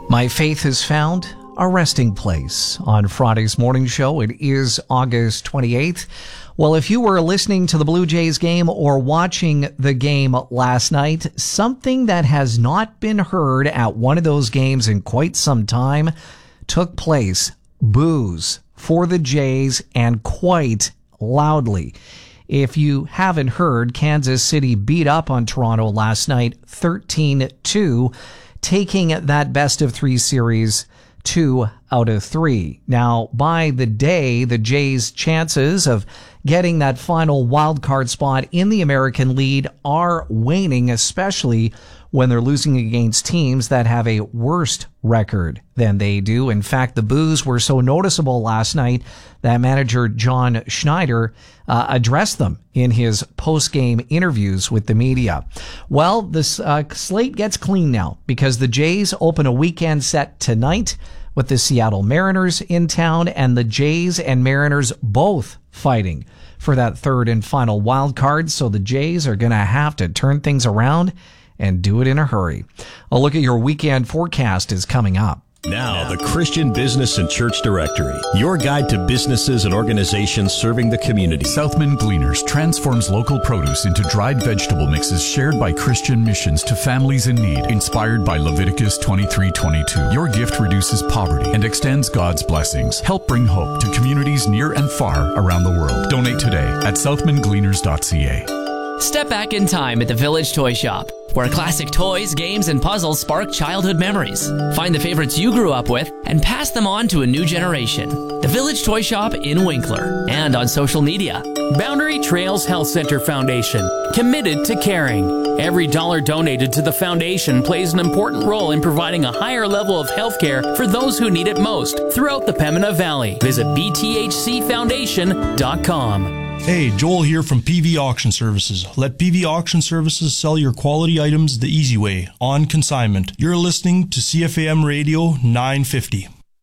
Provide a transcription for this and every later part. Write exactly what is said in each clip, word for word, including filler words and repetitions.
My faith has found a resting place. On Friday's morning show, it is August twenty-eighth. Well, if you were listening to the Blue Jays game or watching the game last night, something that has not been heard at one of those games in quite some time took place. Boos for the Jays, and quite loudly. If you haven't heard, Kansas City beat up on Toronto last night thirteen two, taking that best of three series two out of three. Now, by the day, the Jays' chances of getting that final wild card spot in the American League are waning, especially when they're losing against teams that have a worse record than they do. In fact, the boos were so noticeable last night that manager John Schneider uh, addressed them in his post-game interviews with the media. Well, this uh, slate gets clean now because the Jays open a weekend set tonight with the Seattle Mariners in town, and the Jays and Mariners both fighting for that third and final wild card. So the Jays are going to have to turn things around and do it in a hurry. A look at your weekend forecast is coming up. Now, the Christian Business and Church Directory, your guide to businesses and organizations serving the community. Southman Gleaners transforms local produce into dried vegetable mixes shared by Christian missions to families in need, inspired by Leviticus twenty-three twenty-two. Your gift reduces poverty and extends God's blessings. Help bring hope to communities near and far around the world. Donate today at southman gleaners dot c a. Step back in time at the Village Toy Shop, where classic toys, games, and puzzles spark childhood memories. Find the favorites you grew up with and pass them on to a new generation. The Village Toy Shop in Winkler and on social media. Boundary Trails Health Center Foundation, committed to caring. Every dollar donated to the foundation plays an important role in providing a higher level of health care for those who need it most throughout the Pembina Valley. Visit b t h c foundation dot com. Hey, Joel here from P V Auction Services. Let P V Auction Services sell your quality items the easy way, on consignment. You're listening to C F A M Radio nine fifty.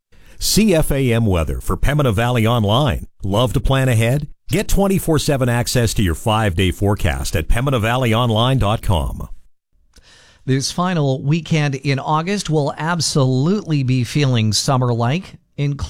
C F A M weather for Pembina Valley Online. Love to plan ahead? Get twenty-four seven access to your five-day forecast at pembina valley online dot com. This final weekend in August will absolutely be feeling summer-like, including